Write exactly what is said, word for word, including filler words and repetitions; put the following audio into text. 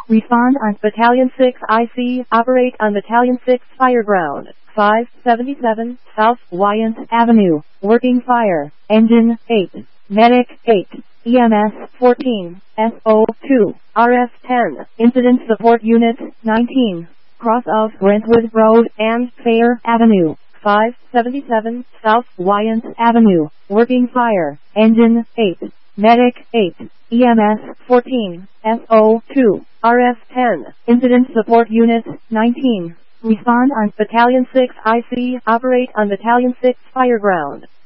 Respond on Battalion six I C. Operate on Battalion six Fireground. five seventy-seven South Wyant Avenue. Working fire. Engine eight. Medic eight. E M S fourteen. S O two. R F ten. Incident Support Unit nineteen. Cross of Brentwood Road and Fair Avenue. five seventy-seven South Wyant Avenue. Working fire. Engine eight. Medic eight. E M S fourteen. S O two. R F ten. Incident Support Unit nineteen. Respond on Battalion six I C. Operate on Battalion six Fireground.